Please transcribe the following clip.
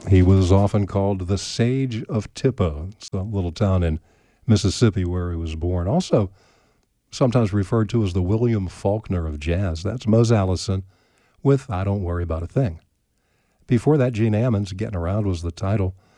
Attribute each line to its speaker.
Speaker 1: He was often called the Sage of Tippa. It's a little town in Mississippi where he was born. Also, sometimes referred to as the William Faulkner of jazz. That's Mose Allison with I Don't Worry About a Thing. Before that, Gene Ammons, Getting Around was the title.